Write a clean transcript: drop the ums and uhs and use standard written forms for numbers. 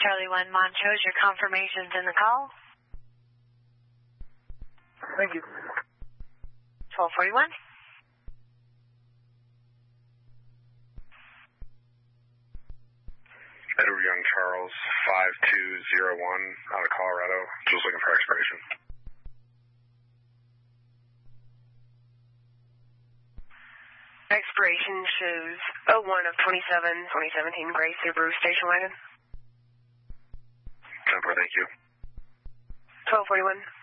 Charlie 1 Montrose, your confirmation's in the call. Thank you. 1241. Edward Young Charles, 5201 out of Colorado. Just looking for expiration. Expiration shows 01 of 27, 2017 gray Subaru station wagon. 10-4, thank you. 1241.